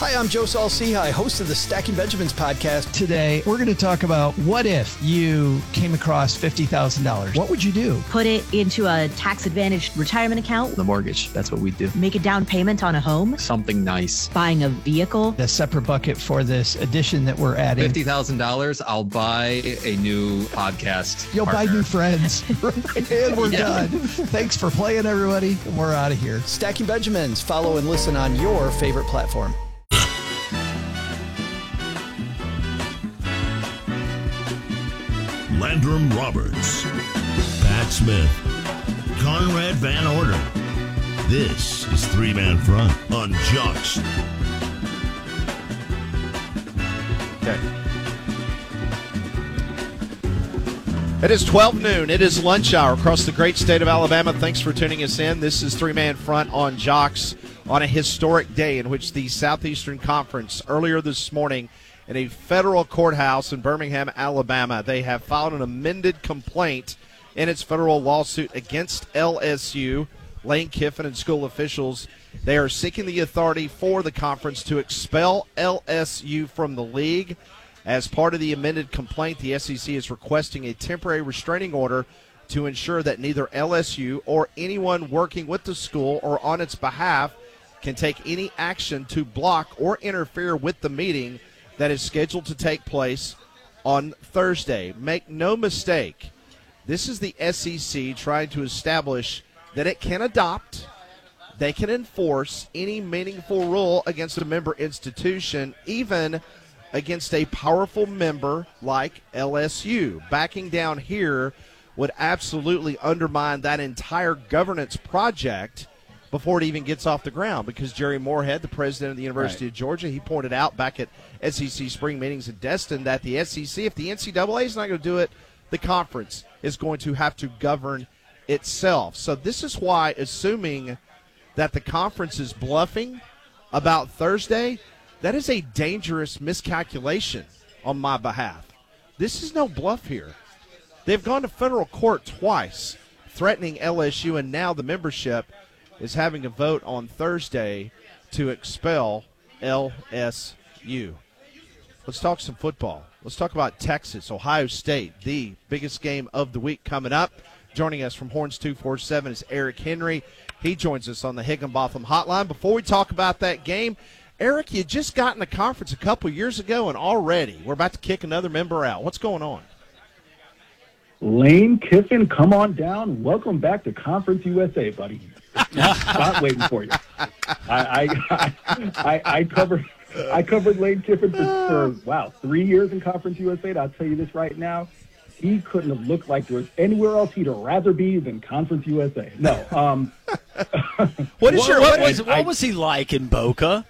Hi, I'm Joe Saul-Sehy, host of the Stacking Benjamins podcast. Today, we're going to talk about what if you came across $50,000? What would you do? Put it into a tax-advantaged retirement account. The mortgage, that's what we do. Make a down payment on a home. Something nice. Buying a vehicle. A separate bucket for this addition that we're adding. $50,000, I'll buy a new podcast You'll partner. buy new friends. And we're done. Thanks for playing, everybody. And we're out of here. Stacking Benjamins. Follow and listen on your favorite platform. Landrum Roberts, Pat Smith, Conrad Van Order. This is Three Man Front on Jocks. Okay. It is 12 noon. It is lunch hour across the great state of Alabama. Thanks for tuning us in. This is Three Man Front on Jocks on a historic day in which the Southeastern Conference earlier this morning in a federal courthouse in Birmingham, Alabama, they have filed an amended complaint in its federal lawsuit against LSU. Lane Kiffin and school officials, they are seeking the authority for the conference to expel LSU from the league. As part of the amended complaint, the SEC is requesting a temporary restraining order to ensure that neither LSU or anyone working with the school or on its behalf can take any action to block or interfere with the meeting that is scheduled to take place on Thursday. Make no mistake, this is the SEC trying to establish that it can adopt, they can enforce any meaningful rule against a member institution, even against a powerful member like LSU. Backing down here would absolutely undermine that entire governance project before it even gets off the ground, because Jerry Moorhead, the president of the University of Georgia, he pointed out back at SEC spring meetings in Destin that the SEC, if the NCAA is not going to do it, the conference is going to have to govern itself. So this is why, assuming that the conference is bluffing about Thursday, that is a dangerous miscalculation on my behalf. This is no bluff here. They've gone to federal court twice, threatening LSU, and now the membership is having a vote on Thursday to expel LSU. Let's talk some football. Let's talk about Texas, Ohio State, the biggest game of the week coming up. Joining us from Horns 247 is Eric Henry. He joins us on the Higginbotham Hotline. Before we talk about that game, Eric, you just got in the conference a couple years ago, and already we're about to kick another member out. What's going on? Lane Kiffin, come on down. Welcome back to Conference USA, buddy. Not waiting for you. I covered Lane Kiffin for 3 years in Conference USA. And I'll tell you this right now, he couldn't have looked like there was anywhere else he'd rather be than Conference USA. No. What was he like in Boca?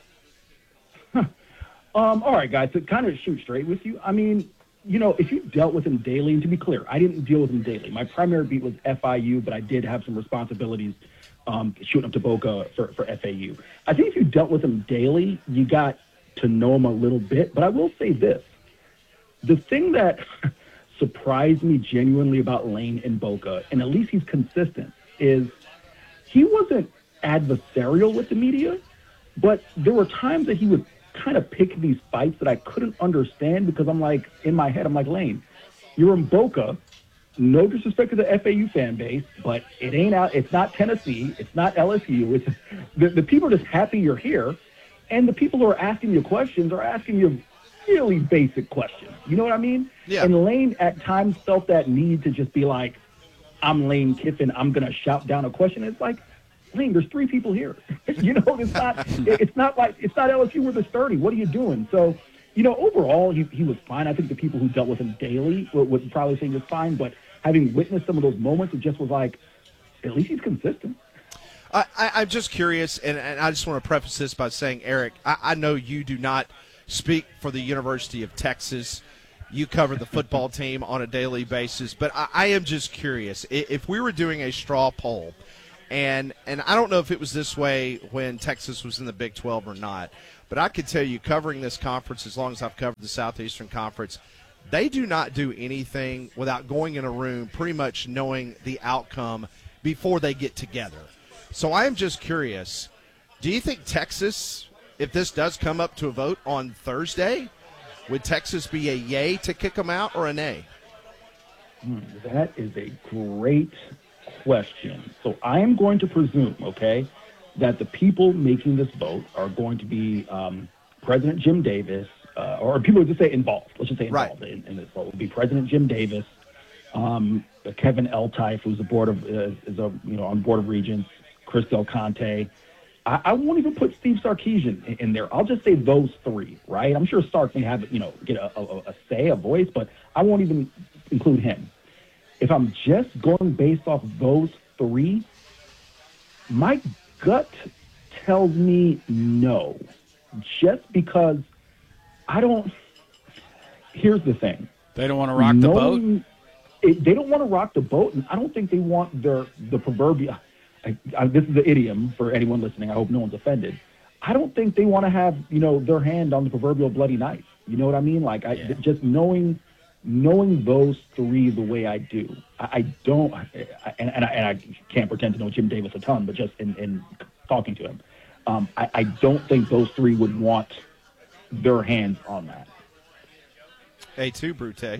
All right, guys, to kind of shoot straight with you, I mean, you know, if you dealt with him daily, and to be clear, I didn't deal with him daily. My primary beat was FIU, but I did have some responsibilities shooting up to Boca for FAU. I think if you dealt with him daily, you got to know him a little bit. But I will say this. The thing that surprised me genuinely about Lane in Boca, and at least he's consistent, is he wasn't adversarial with the media, but there were times that he would kind of pick these fights that I couldn't understand, because I'm like, in my head, I'm like, Lane, you're in Boca. No disrespect to the FAU fan base, but it ain't out. It's not Tennessee. It's not LSU. It's the people are just happy you're here, and the people who are asking you questions are asking you really basic questions. You know what I mean? Yeah. And Lane at times felt that need to just be like, I'm Lane Kiffin. I'm gonna shout down a question. It's like, Lane, there's three people here. You know, it's not LSU where there's 30. What are you doing? So, you know, overall, he was fine. I think the people who dealt with him daily would probably say he was fine, but having witnessed some of those moments, it just was like, at least he's consistent. I'm just curious, and I just want to preface this by saying, Eric, I know you do not speak for the University of Texas. You cover the football team on a daily basis, but I am just curious. If we were doing a straw poll, and I don't know if it was this way when Texas was in the Big 12 or not, but I could tell you, covering this conference as long as I've covered the Southeastern Conference, they do not do anything without going in a room pretty much knowing the outcome before they get together. So I am just curious, do you think Texas if this does come up to a vote on Thursday, would Texas be a yay to kick them out or a nay? That is a great question. So I am going to presume, okay, that the people making this vote are going to be President Jim Davis, or people would just say involved. Let's just say involved in this vote. It would be President Jim Davis, Kevin Eltife, who's on board of regents, Chris Del Conte. I won't even put Steve Sarkisian in there. I'll just say those three, right? I'm sure Sark may have, get a say, a voice, but I won't even include him. If I'm just going based off those three, my gut tells me no. Just because here's the thing. They don't want to rock the boat? They don't want to rock the boat, and I don't think they want the proverbial... this is the idiom for anyone listening. I hope no one's offended. I don't think they want to have, their hand on the proverbial bloody knife. You know what I mean? Just knowing those three the way I do, I don't, and I can't pretend to know Jim Davis a ton, but just in talking to him, I don't think those three would want their hands on that. A2 Brute.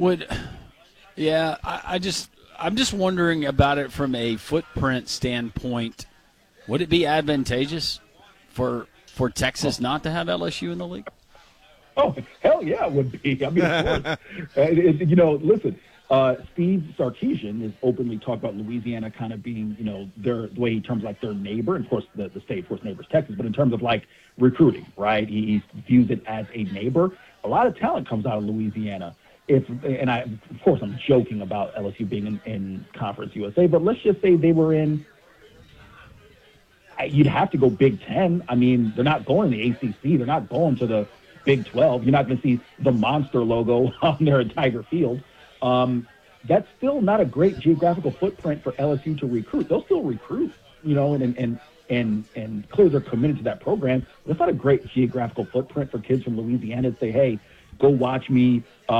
I'm just wondering about it from a footprint standpoint. Would it be advantageous for Texas not to have LSU in the league? Oh, hell yeah, it would be. I mean, of course. Listen, Steve Sarkisian has openly talked about Louisiana kind of being, the way he terms like their neighbor. And, of course, the state, of course, neighbor is Texas. But in terms of, recruiting, right, he views it as a neighbor. A lot of talent comes out of Louisiana. Of course, I'm joking about LSU being in Conference USA, but let's just say they were in, you'd have to go Big Ten. I mean, they're not going to the ACC. They're not going to the Big 12. You're not going to see the monster logo on there at Tiger Field. That's still not a great geographical footprint for LSU to recruit. They'll still recruit, and clearly they're committed to that program. That's not a great geographical footprint for kids from Louisiana to say, hey, go watch me,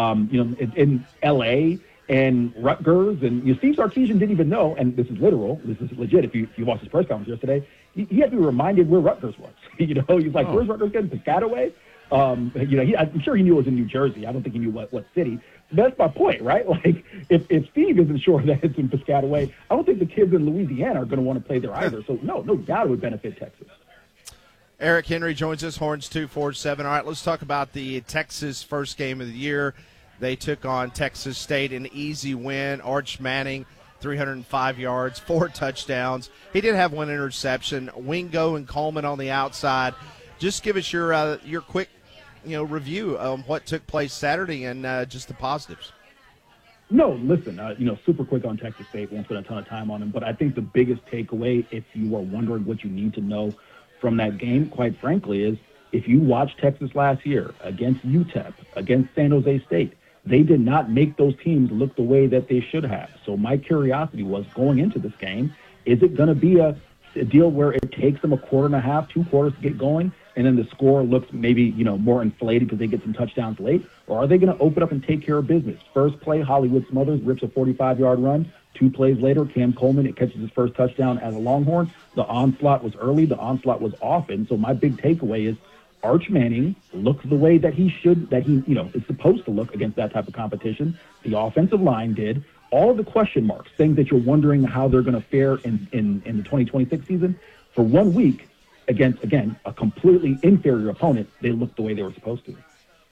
in L.A. and Rutgers. And Steve Sarkisian didn't even know, and this is literal, this is legit, if you watched his press conference yesterday, he had to be reminded where Rutgers was. He's like, where's Rutgers getting? Piscataway? I'm sure he knew it was in New Jersey. I don't think he knew what city. That's my point, right? If Steve isn't sure that it's in Piscataway, I don't think the kids in Louisiana are going to want to play there either. So, no doubt it would benefit Texas. Eric Henry joins us, Horns 247. All right, let's talk about the Texas first game of the year. They took on Texas State, an easy win. Arch Manning, 305 yards, 4 touchdowns. He did have 1 interception. Wingo and Coleman on the outside. Just give us your quick, review of what took place Saturday and just the positives. No, listen, super quick on Texas State. Won't spend a ton of time on them, but I think the biggest takeaway, if you are wondering what you need to know from that game, quite frankly, is if you watch Texas last year against UTEP, against San Jose State, they did not make those teams look the way that they should have. So my curiosity was, going into this game, is it going to be a deal where it takes them a quarter and a half, 2 quarters to get going, and then the score looks maybe, more inflated because they get some touchdowns late? Or are they going to open up and take care of business? First play, Hollywood Smothers rips a 45-yard run. 2 plays later, Cam Coleman, it catches his first touchdown as a Longhorn. The onslaught was early. The onslaught was often. So my big takeaway is Arch Manning looks the way that he should, is supposed to look against that type of competition. The offensive line did. All of the question marks, things that you're wondering how they're going to fare in the 2026 season, for 1 week against, again, a completely inferior opponent, they looked the way they were supposed to.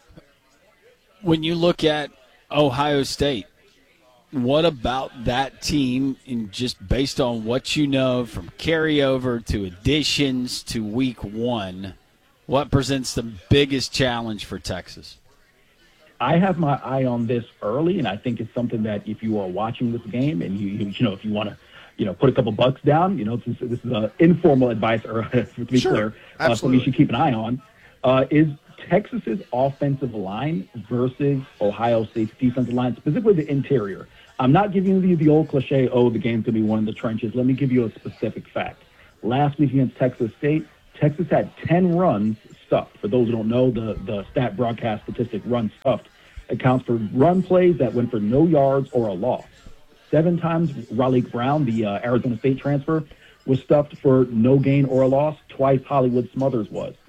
When you look at Ohio State, what about that team, and just based on what you know from carryover to additions to week 1, what presents the biggest challenge for Texas? I have my eye on this early, and I think it's something that if you are watching this game and if you want to, put a couple bucks down, this is informal advice, or to be clear, something you should keep an eye on, is Texas's offensive line versus Ohio State's defensive line, specifically the interior. I'm not giving you the old cliche, the game's going to be won in the trenches. Let me give you a specific fact. Last week against Texas State, Texas had 10 runs stuffed. For those who don't know, the stat broadcast statistic run stuffed accounts for run plays that went for no yards or a loss. 7 times Raleigh Brown, the Arizona State transfer, was stuffed for no gain or a loss. Twice Hollywood Smothers was.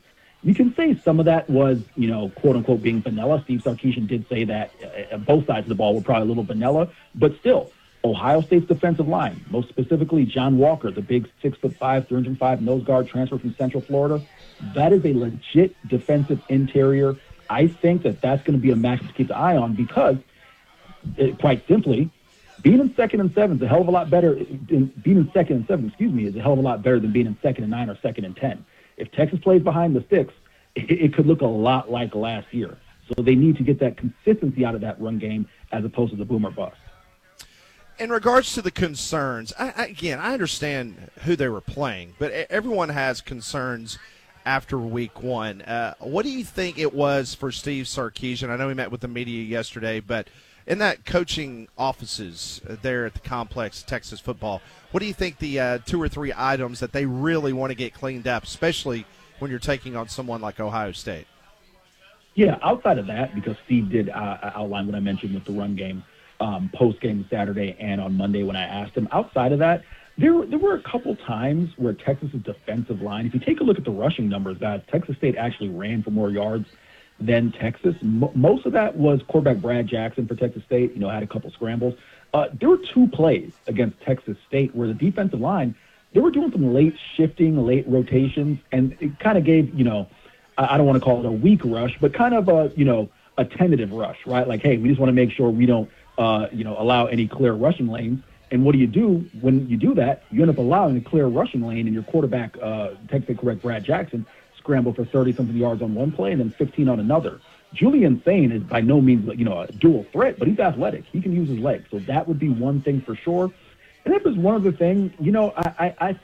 You can say some of that was, quote unquote, being vanilla. Steve Sarkisian did say that both sides of the ball were probably a little vanilla, but still, Ohio State's defensive line, most specifically John Walker, the big 6'5", 305 nose guard transfer from Central Florida, that is a legit defensive interior. I think that's going to be a matchup to keep the eye on because, quite simply, being in 2nd and 7 is a hell of a lot better. Being in 2nd and 7, is a hell of a lot better than being in 2nd and 9 or 2nd and 10. If Texas plays behind the sticks, it could look a lot like last year. So they need to get that consistency out of that run game as opposed to the boom or bust. In regards to the concerns, I understand who they were playing, but everyone has concerns after week one. What do you think it was for Steve Sarkisian? I know he met with the media yesterday, but in that coaching offices there at the complex, Texas football, what do you think the 2 or 3 items that they really want to get cleaned up, especially when you're taking on someone like Ohio State? Yeah, outside of that, because Steve did outline what I mentioned with the run game post-game Saturday and on Monday when I asked him. Outside of that, there were a couple times where Texas's defensive line, if you take a look at the rushing numbers, guys, Texas State actually ran for more yards than Texas. Most of that was quarterback Brad Jackson for Texas State, had a couple scrambles. There were 2 plays against Texas State where the defensive line, they were doing some late shifting, late rotations, and it kind of gave, I don't want to call it a weak rush, but kind of a tentative rush, right? Like, hey, we just want to make sure we don't, allow any clear rushing lanes. And what do? When you do that, you end up allowing a clear rushing lane, and your quarterback, Texas correct Brad Jackson, scramble for 30-something yards on one play and then 15 on another. Julian Sain is by no means, a dual threat, but he's athletic. He can use his legs. So that would be one thing for sure. And if there's one other thing, I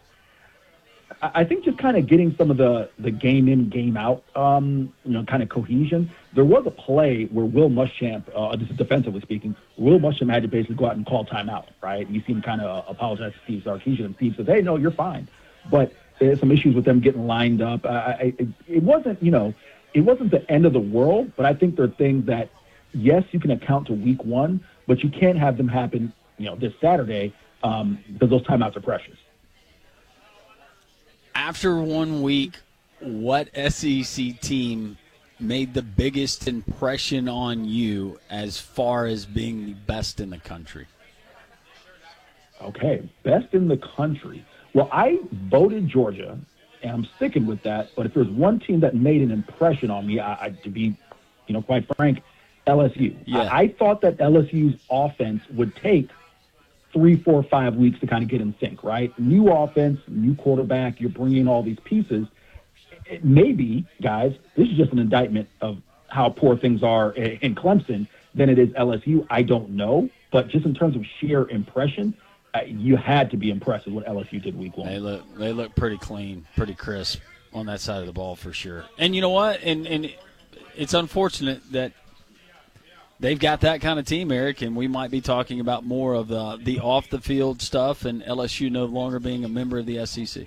think just kind of getting some of the game in, game out, kind of cohesion. There was a play where Will Muschamp, this is defensively speaking, Will Muschamp had to basically go out and call timeout, right? And you see him kind of apologize to Steve Sarkisian, and Steve says, hey, no, you're fine. But there's some issues with them getting lined up. It wasn't, it wasn't the end of the world, but I think there are things that, yes, you can account to week one, but you can't have them happen, this Saturday because those timeouts are precious. After 1 week, what SEC team made the biggest impression on you as far as being the best in the country? Okay, best in the country. Well, I voted Georgia, and I'm sticking with that. But if there's one team that made an impression on me, to be, quite frank, LSU. Yeah. I thought that LSU's offense would take 3, 4, 5 weeks to kind of get in sync, right? New offense, new quarterback, you're bringing all these pieces. Maybe, guys, this is just an indictment of how poor things are in Clemson than it is LSU. I don't know. But just in terms of sheer impression, you had to be impressed with what LSU did week one. They look pretty clean, pretty crisp on that side of the ball for sure. And you know what? And it's unfortunate that they've got that kind of team, Eric, and we might be talking about more of the off-the-field stuff and LSU no longer being a member of the SEC.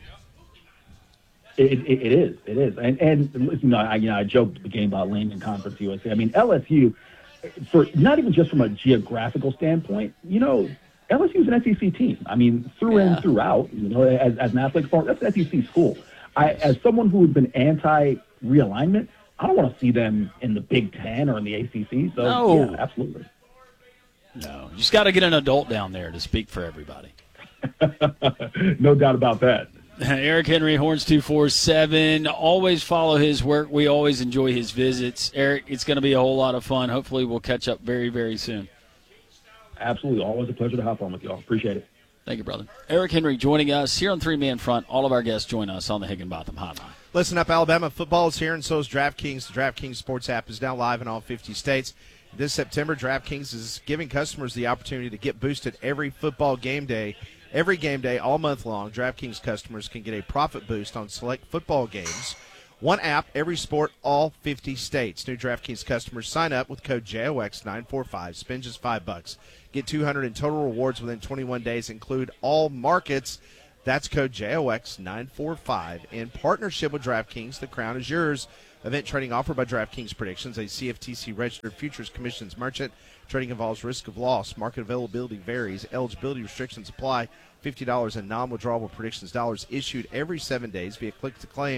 It is. And I joked the game about Lane and Conference USA. I mean, LSU, for not even just from a geographical standpoint, LSU is an SEC team. I mean, through and throughout, as an athletic sport, that's an SEC school. As someone who has been anti-realignment, I don't want to see them in the Big Ten or in the ACC. So, no. Yeah, absolutely. No, you just got to get an adult down there to speak for everybody. No doubt about that. Eric Henry, Horns 247. Always follow his work. We always enjoy his visits. Eric, it's going to be a whole lot of fun. Hopefully we'll catch up very, very soon. Absolutely. Always a pleasure to hop on with y'all. Appreciate it. Thank you, brother. Eric Henry joining us here on 3-Man Front. All of our guests join us on the Higginbotham Hotline. Listen up, Alabama football is here, and so is DraftKings. The DraftKings Sports app is now live in all 50 states. This September, DraftKings is giving customers the opportunity to get boosted every football game day. Every game day, all month long, DraftKings customers can get a profit boost on select football games. One app, every sport, all 50 states. New DraftKings customers sign up with code JOX945. Spend just $5. Get $200 in total rewards within 21 days. Include all markets. That's code JOX945. In partnership with DraftKings, the crown is yours. Event trading offered by DraftKings Predictions, a CFTC-registered futures commissions merchant. Trading involves risk of loss. Market availability varies. Eligibility restrictions apply. $50 in non-withdrawable predictions dollars issued every 7 days via click-to-claim.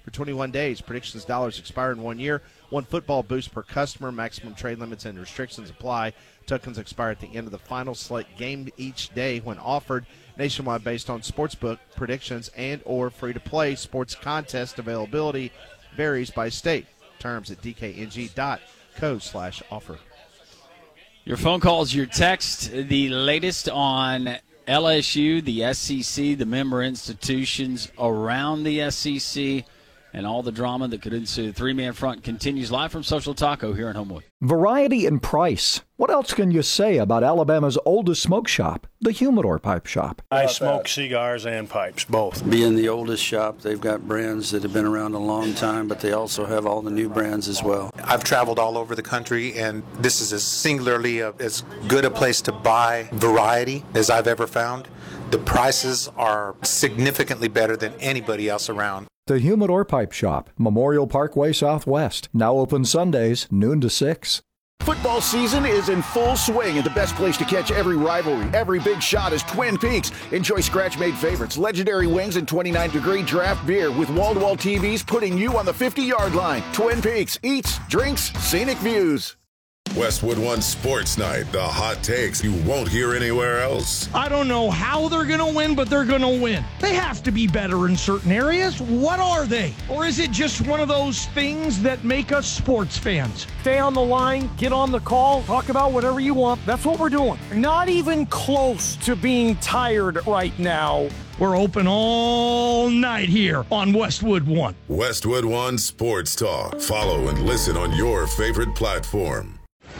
for 21 days. Predictions dollars expire in 1 year. 1 football boost per customer. Maximum trade limits and restrictions apply. Tokens expire at the end of the final select game each day when offered. Nationwide based on sportsbook predictions and or free-to-play. Sports contest availability varies by state. Terms at dkng.co/offer. Your phone calls, your text, the latest on LSU, the SEC, the member institutions around the SEC, and all the drama that could ensue. The three-man front continues live from Social Taco here in Homewood. Variety and price. What else can you say about Alabama's oldest smoke shop, the Humidor Pipe Shop? I smoke cigars and pipes, both. Being the oldest shop, they've got brands that have been around a long time, but they also have all the new brands as well. I've traveled all over the country, and this is singularly as good a place to buy variety as I've ever found. The prices are significantly better than anybody else around. The Humidor Pipe Shop, Memorial Parkway Southwest. Now open Sundays, noon to 6. Football season is in full swing, and the best place to catch every rivalry, every big shot is Twin Peaks. Enjoy scratch-made favorites, legendary wings, and 29-degree draft beer with wall-to-wall TVs putting you on the 50-yard line. Twin Peaks, eats, drinks, scenic views. Westwood One Sports Night, the hot takes you won't hear anywhere else. I don't know how they're going to win, but they're going to win. They have to be better in certain areas. What are they? Or is it just one of those things that make us sports fans? Stay on the line, get on the call, talk about whatever you want. That's what we're doing. Not even close to being tired right now. We're open all night here on Westwood One. Westwood One Sports Talk. Follow and listen on your favorite platform.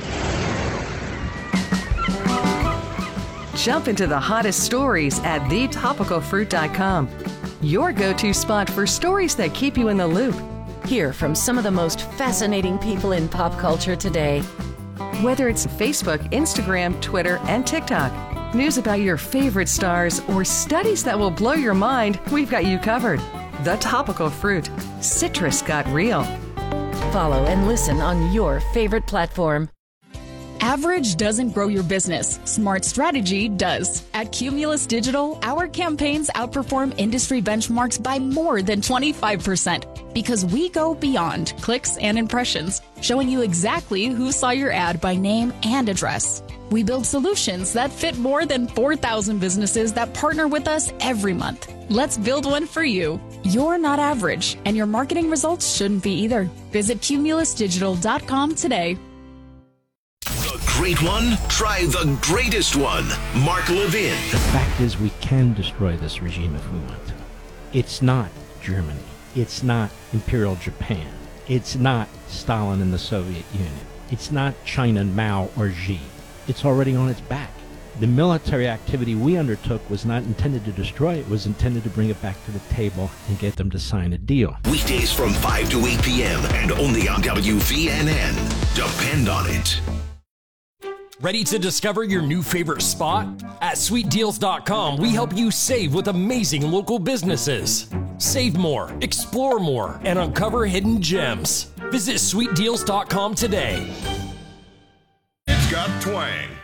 Jump into the hottest stories at thetopicalfruit.com. Your go-to spot for stories that keep you in the loop. Hear from some of the most fascinating people in pop culture today. Whether it's Facebook, Instagram, Twitter, and TikTok, news about your favorite stars, or studies that will blow your mind, we've got you covered. The Topical Fruit. Citrus got real. Follow and listen on your favorite platform. Average doesn't grow your business. Smart strategy does. At Cumulus Digital, our campaigns outperform industry benchmarks by more than 25% because we go beyond clicks and impressions, showing you exactly who saw your ad by name and address. We build solutions that fit more than 4,000 businesses that partner with us every month. Let's build one for you. You're not average, and your marketing results shouldn't be either. Visit cumulusdigital.com today. The great one? Try the greatest one. Mark Levin. The fact is, we can destroy this regime if we want to. It's not Germany. It's not Imperial Japan. It's not Stalin and the Soviet Union. It's not China, Mao, or Xi. It's already on its back. The military activity we undertook was not intended to destroy it. It was intended to bring it back to the table and get them to sign a deal. Weekdays from 5 to 8 p.m. and only on WVNN. Depend on it. Ready to discover your new favorite spot? At SweetDeals.com, we help you save with amazing local businesses. Save more, explore more, and uncover hidden gems. Visit SweetDeals.com today. It's got twang.